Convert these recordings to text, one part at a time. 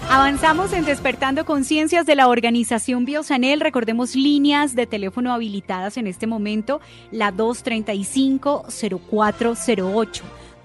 Avanzamos en Despertando Conciencias de la organización Biosanel. Recordemos líneas de teléfono habilitadas en este momento, la 235-0408.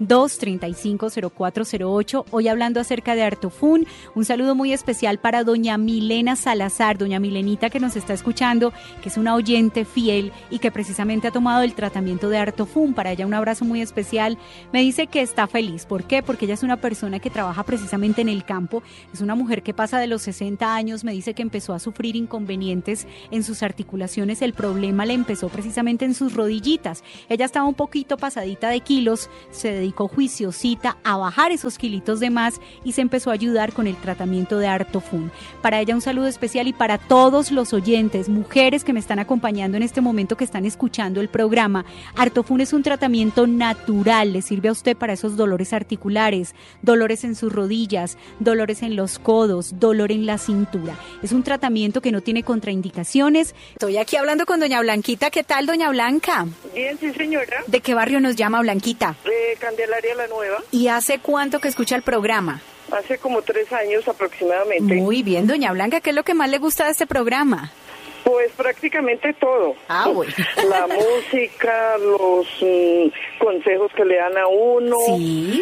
235-0408, hoy hablando acerca de Artofun. Un saludo muy especial para doña Milena Salazar, doña Milenita, que nos está escuchando, que es una oyente fiel y que precisamente ha tomado el tratamiento de Artofun. Para ella un abrazo muy especial. Me dice que está feliz. ¿Por qué? Porque ella es una persona que trabaja precisamente en el campo, es una mujer que pasa de los 60 años, me dice que empezó a sufrir inconvenientes en sus articulaciones, el problema le empezó precisamente en sus rodillitas. Ella estaba un poquito pasadita de kilos, se dedicó juiciosita a bajar esos kilitos de más y se empezó a ayudar con el tratamiento de Artofun. Para ella un saludo especial y para todos los oyentes, mujeres que me están acompañando en este momento, que están escuchando el programa. Artofun es un tratamiento natural, le sirve a usted para esos dolores articulares, dolores en sus rodillas, dolores en los codos, dolor en la cintura. Es un tratamiento que no tiene contraindicaciones. Estoy aquí hablando con doña Blanquita. ¿Qué tal, doña Blanca? Bien, sí, señora. ¿De qué barrio nos llama, Blanquita? De Candelaria La Nueva. ¿Y hace cuánto que escucha el programa? Hace como 3 años aproximadamente. Muy bien, doña Blanca, ¿qué es lo que más le gusta de este programa? Pues prácticamente todo. Bueno. La música, los consejos que le dan a uno. Sí.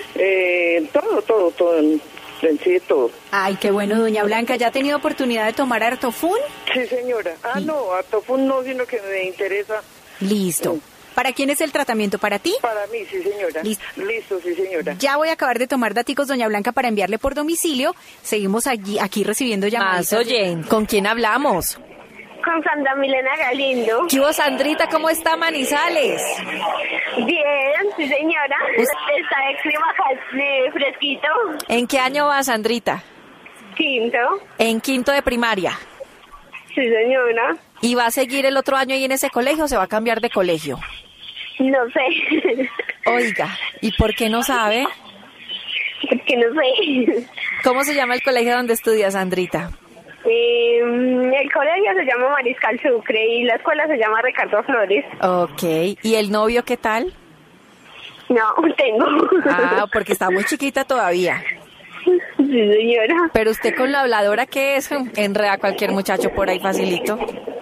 Todo. En sí, todo. Ay, qué bueno, doña Blanca. ¿Ya ha tenido oportunidad de tomar Artofun? Sí, señora. No, Artofun no, sino que me interesa. Listo. ¿Para quién es el tratamiento? ¿Para ti? Para mí, sí, señora. Listo, sí, señora. Ya voy a acabar de tomar daticos, doña Blanca, para enviarle por domicilio. Seguimos aquí recibiendo llamadas. Oye, ¿con quién hablamos? Con Sandra Milena Galindo. ¿Qué hubo, Sandrita? ¿Cómo está Manizales? Bien, sí, señora. Está de clima fresquito. ¿En qué año va, Sandrita? Quinto. En quinto de primaria. Sí, señora. ¿Y va a seguir el otro año ahí en ese colegio o se va a cambiar de colegio? No sé. Oiga, ¿y por qué no sabe? Porque no sé. ¿Cómo se llama el colegio donde estudia, Sandrita? El colegio se llama Mariscal Sucre y la escuela se llama Ricardo Flores. Ok, ¿y el novio qué tal? No, tengo. Porque está muy chiquita todavía. Sí, señora. Pero usted con la habladora que es, enreda a cualquier muchacho por ahí facilito.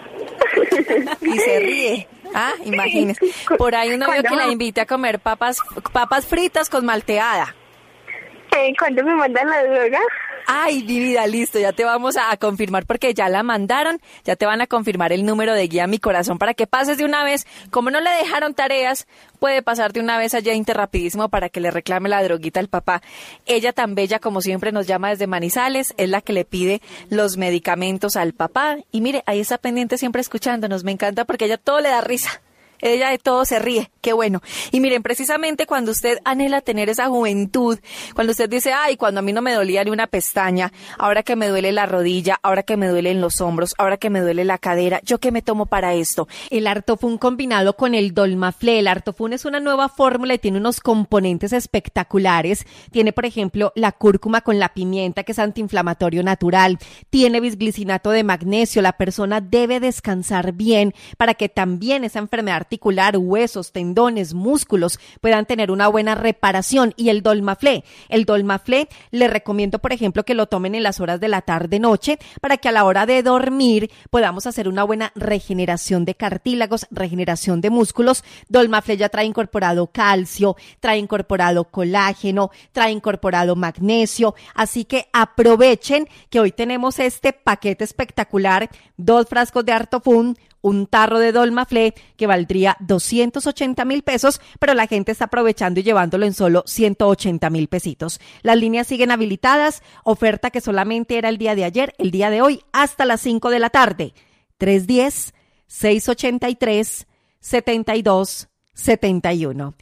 Y se ríe. Imagínese. Por ahí un novio que la invite a comer papas fritas con malteada. ¿Cuándo me mandan la droga? Ay, mi vida, listo, ya te vamos a confirmar porque ya la mandaron, ya te van a confirmar el número de Guía Mi Corazón para que pases de una vez. Como no le dejaron tareas, puede pasar de una vez allá rapidísimo para que le reclame la droguita al papá. Ella tan bella como siempre nos llama desde Manizales, es la que le pide los medicamentos al papá. Y mire, ahí está pendiente siempre escuchándonos, me encanta porque ella todo le da risa. Ella de todo se ríe, qué bueno. Y miren, precisamente cuando usted anhela tener esa juventud, cuando usted dice, cuando a mí no me dolía ni una pestaña, ahora que me duele la rodilla, ahora que me duelen los hombros, ahora que me duele la cadera, ¿yo qué me tomo para esto? El Artofun combinado con el Dolmaflé. El Artofun es una nueva fórmula y tiene unos componentes espectaculares. Tiene, por ejemplo, la cúrcuma con la pimienta, que es antiinflamatorio natural. Tiene bisglicinato de magnesio. La persona debe descansar bien para que también esa enfermedad articular, huesos, tendones, músculos puedan tener una buena reparación. Y el Dolmaflé le recomiendo, por ejemplo, que lo tomen en las horas de la tarde-noche para que a la hora de dormir podamos hacer una buena regeneración de cartílagos, regeneración de músculos. Dolmaflé ya trae incorporado calcio, trae incorporado colágeno, trae incorporado magnesio, así que aprovechen que hoy tenemos este paquete espectacular, 2 frascos de Artofun, un tarro de Dolmaflé que valdría 280,000 pesos, pero la gente está aprovechando y llevándolo en solo 180,000 pesitos. Las líneas siguen habilitadas, oferta que solamente era el día de ayer, el día de hoy hasta las 5 de la tarde. 310-683-7271.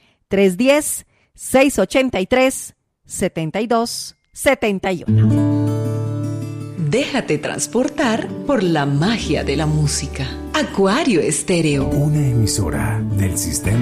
310-683-7271. Déjate transportar por la magia de la música. Acuario Estéreo. Una emisora del sistema